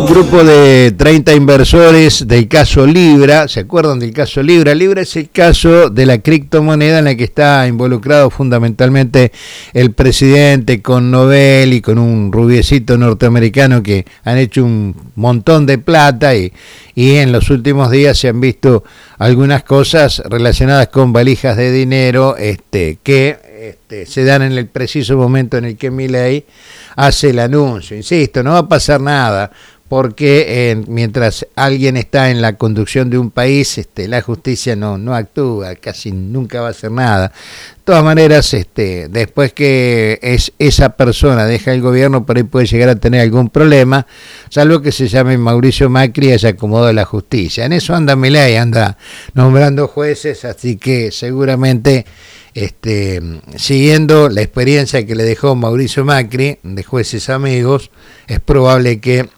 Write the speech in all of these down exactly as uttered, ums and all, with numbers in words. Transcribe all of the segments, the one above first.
Un grupo de treinta inversores del caso Libra, ¿se acuerdan del caso Libra? Libra es el caso de la criptomoneda en la que está involucrado fundamentalmente el presidente con Nobel y con un rubiecito norteamericano que han hecho un montón de plata y, y en los últimos días se han visto algunas cosas relacionadas con valijas de dinero este, que este, se dan en el preciso momento en el que Milei hace el anuncio. Insisto, no va a pasar nada, porque eh, mientras alguien está en la conducción de un país, este, la justicia no, no actúa, casi nunca va a hacer nada. De todas maneras, este, después que es, esa persona deja el gobierno, por ahí puede llegar a tener algún problema, salvo que se llame Mauricio Macri y se acomodó la justicia. En eso anda Milei, anda nombrando jueces, así que seguramente este, siguiendo la experiencia que le dejó Mauricio Macri de jueces amigos, es probable que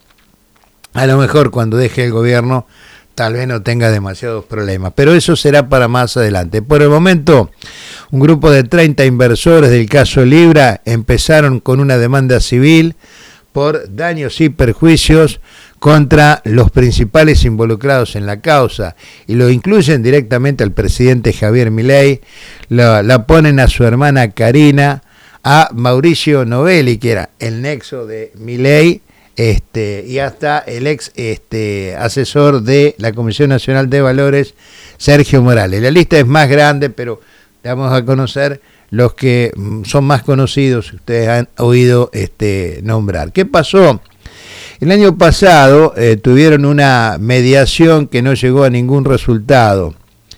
a lo mejor cuando deje el gobierno tal vez no tenga demasiados problemas, pero eso será para más adelante. Por el momento, un grupo de treinta inversores del caso Libra empezaron con una demanda civil por daños y perjuicios contra los principales involucrados en la causa y lo incluyen directamente al presidente Javier Milei, la, la ponen a su hermana Karina, a Mauricio Novelli, que era el nexo de Milei, Este, y hasta el ex este, asesor de la Comisión Nacional de Valores, Sergio Morales. La lista es más grande, pero vamos a conocer los que son más conocidos, ustedes han oído este, nombrar. ¿Qué pasó? El año pasado eh, tuvieron una mediación que no llegó a ningún resultado.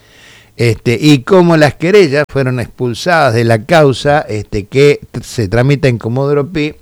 Este, y como las querellas fueron expulsadas de la causa este, que se tramita en Comodoro Pi,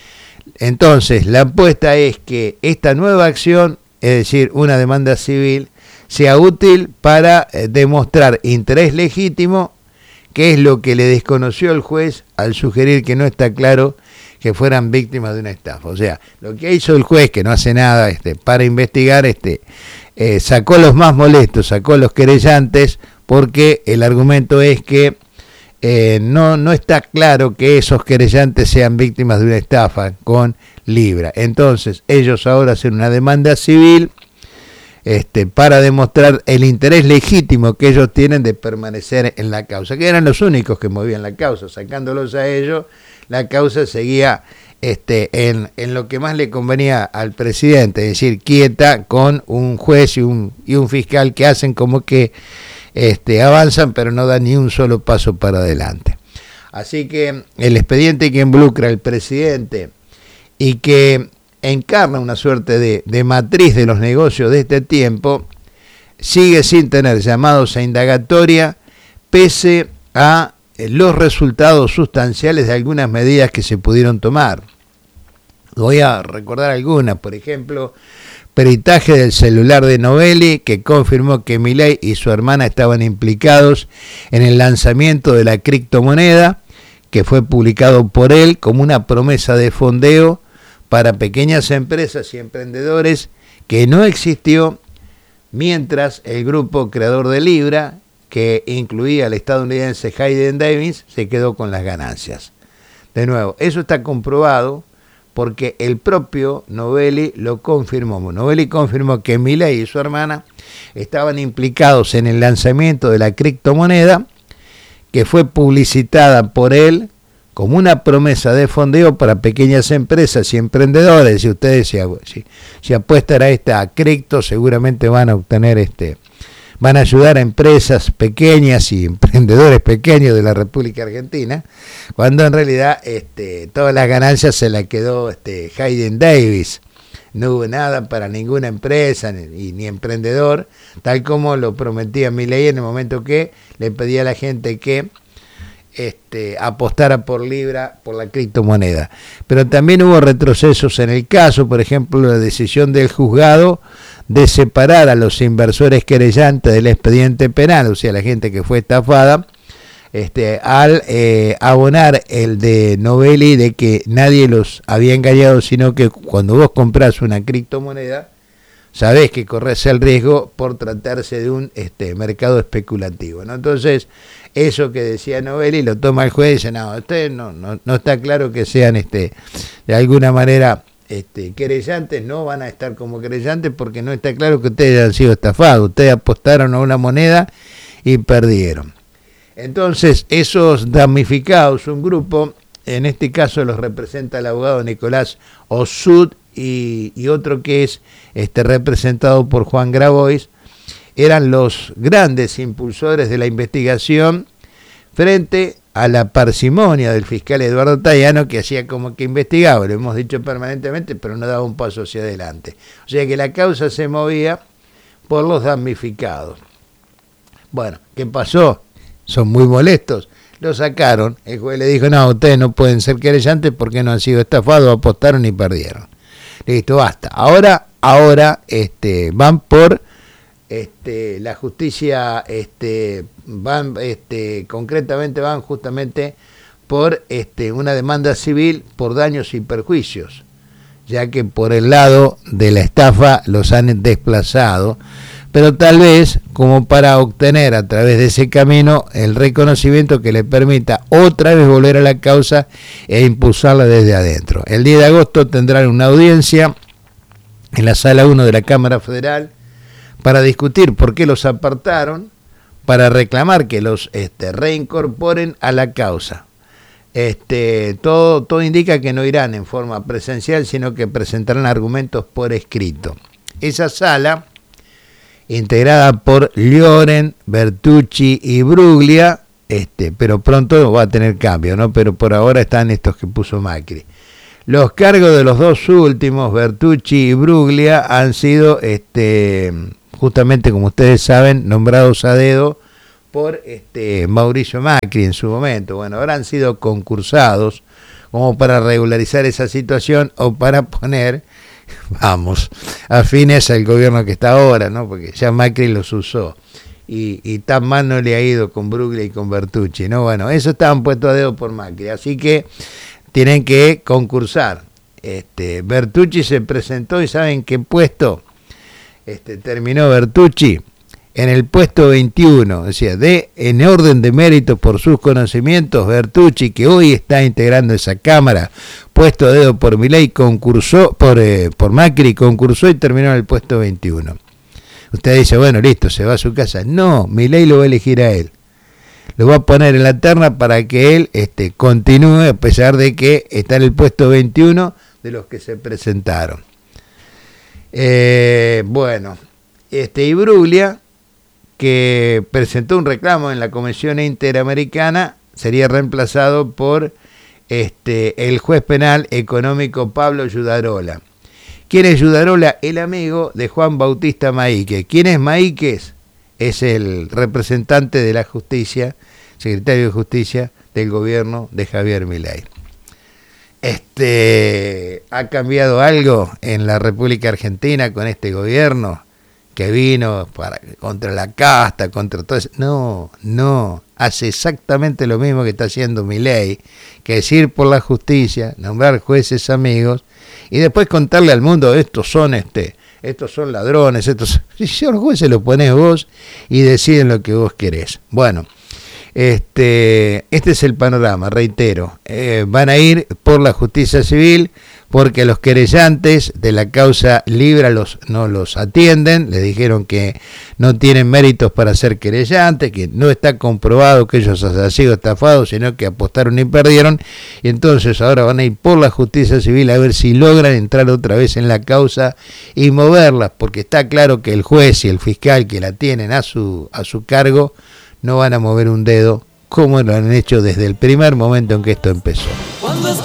entonces la apuesta es que esta nueva acción, es decir, una demanda civil, sea útil para eh, demostrar interés legítimo, que es lo que le desconoció el juez al sugerir que no está claro que fueran víctimas de una estafa. O sea, lo que hizo el juez, que no hace nada este, para investigar, este, eh, sacó a los más molestos, sacó a los querellantes, porque el argumento es que Eh, no, no está claro que esos querellantes sean víctimas de una estafa con Libra. Entonces ellos ahora hacen una demanda civil este, para demostrar el interés legítimo que ellos tienen de permanecer en la causa, que eran los únicos que movían la causa. Sacándolos a ellos, la causa seguía este, en, en lo que más le convenía al presidente, es decir, quieta, con un juez y un, y un fiscal que hacen como que Este, avanzan, pero no dan ni un solo paso para adelante. Así que el expediente que involucra al presidente y que encarna una suerte de, de matriz de los negocios de este tiempo, sigue sin tener llamados a indagatoria, pese a los resultados sustanciales de algunas medidas que se pudieron tomar. Voy a recordar algunas, por ejemplo, peritaje del celular de Novelli, que confirmó que Milei y su hermana estaban implicados en el lanzamiento de la criptomoneda, que fue publicado por él como una promesa de fondeo para pequeñas empresas y emprendedores que no existió, mientras el grupo creador de Libra, que incluía al estadounidense Hayden Davis, se quedó con las ganancias. De nuevo, eso está comprobado, porque el propio Novelli lo confirmó. Novelli confirmó que Milei y su hermana estaban implicados en el lanzamiento de la criptomoneda, que fue publicitada por él como una promesa de fondeo para pequeñas empresas y emprendedores. Si ustedes si, si, si apuestan a esta cripto, seguramente van a obtener este... van a ayudar a empresas pequeñas y emprendedores pequeños de la República Argentina, cuando en realidad este, todas las ganancias se las quedó este, Hayden Davis. No hubo nada para ninguna empresa ni, ni emprendedor, tal como lo prometía Milei en el momento que le pedía a la gente que este, apostara por Libra, por la criptomoneda. Pero también hubo retrocesos en el caso, por ejemplo, la decisión del juzgado de separar a los inversores querellantes del expediente penal, o sea, la gente que fue estafada, este, al eh, abonar el de Novelli de que nadie los había engañado, sino que cuando vos comprás una criptomoneda, sabés que corres el riesgo por tratarse de un este, mercado especulativo, ¿no? Entonces, eso que decía Novelli lo toma el juez y dice, no, usted no, no, no está claro que sean este, de alguna manera este, querellantes no van a estar como querellantes porque no está claro que ustedes hayan sido estafados. Ustedes apostaron a una moneda y perdieron. Entonces, esos damnificados, un grupo, en este caso los representa el abogado Nicolás Osud y, y otro que es este, representado por Juan Grabois, eran los grandes impulsores de la investigación frente a la parsimonia del fiscal Eduardo Tayano, que hacía como que investigaba, lo hemos dicho permanentemente, pero no daba un paso hacia adelante. O sea que la causa se movía por los damnificados. Bueno, ¿qué pasó? Son muy molestos. Lo sacaron. El juez le dijo, no, ustedes no pueden ser querellantes porque no han sido estafados, apostaron y perdieron. Listo, basta. Ahora, ahora este, van por este, la justicia, este, van, este, concretamente van justamente por este, una demanda civil por daños y perjuicios, ya que por el lado de la estafa los han desplazado, pero tal vez como para obtener a través de ese camino el reconocimiento que le permita otra vez volver a la causa e impulsarla desde adentro. El diez de agosto tendrán una audiencia en la sala uno de la Cámara Federal para discutir por qué los apartaron, para reclamar que los este, reincorporen a la causa. Este, todo, todo indica que no irán en forma presencial, sino que presentarán argumentos por escrito. Esa sala, integrada por Lloren, Bertucci y Bruglia, este, pero pronto va a tener cambio, ¿no? Pero por ahora están estos que puso Macri. Los cargos de los dos últimos, Bertucci y Bruglia, han sido, este, justamente como ustedes saben, nombrados a dedo por este, Mauricio Macri en su momento. Bueno, ahora han sido concursados como para regularizar esa situación o para poner, vamos, afines al gobierno que está ahora, ¿no? Porque ya Macri los usó y, y tan mal no le ha ido con Bruglia y con Bertucci, ¿no? Bueno, eso estaban puestos a dedo por Macri, así que tienen que concursar. Este, Bertucci se presentó y ¿saben qué puesto este, terminó Bertucci? En el puesto veintiuno, o sea, de, en orden de mérito por sus conocimientos, Bertucci, que hoy está integrando esa cámara, puesto a dedo por Milei, concursó, por, eh, por Macri, concursó y terminó en el puesto veintiuno. Usted dice, bueno, listo, se va a su casa. No, Milei lo va a elegir a él. Lo va a poner en la terna para que él este, continúe, a pesar de que está en el puesto veintiuno de los que se presentaron. Eh, bueno, este y Bruglia, que presentó un reclamo en la Comisión Interamericana, sería reemplazado por este, el juez penal económico Pablo Yudarola. ¿Quién es Yudarola? El amigo de Juan Bautista Maíquez. ¿Quién es Maíquez? Es el representante de la justicia, secretario de justicia del gobierno de Javier Milei. Este, ¿ha cambiado algo en la República Argentina con este gobierno que vino para, contra la casta, contra todo eso? No, no, hace exactamente lo mismo que está haciendo Milei, que es ir por la justicia, nombrar jueces amigos y después contarle al mundo, estos son este, estos son ladrones, estos, si los jueces los ponés vos y deciden lo que vos querés. Bueno, este, este es el panorama, reitero, eh, van a ir por la justicia civil, porque los querellantes de la causa Libra los, no los atienden, les dijeron que no tienen méritos para ser querellantes, que no está comprobado que ellos hayan sido estafados, sino que apostaron y perdieron, y entonces ahora van a ir por la justicia civil a ver si logran entrar otra vez en la causa y moverla, porque está claro que el juez y el fiscal que la tienen a su, a su cargo no van a mover un dedo como lo han hecho desde el primer momento en que esto empezó.